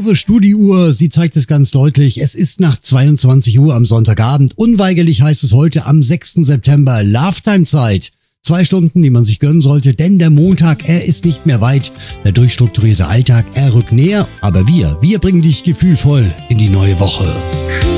Unsere Studiouhr, sie zeigt es ganz deutlich. Es ist nach 22 Uhr am Sonntagabend. Unweigerlich heißt es heute am 6. September Love-Time-Zeit. 2 Stunden, die man sich gönnen sollte, denn der Montag, er ist nicht mehr weit. Der durchstrukturierte Alltag, er rückt näher. Aber wir bringen dich gefühlvoll in die neue Woche.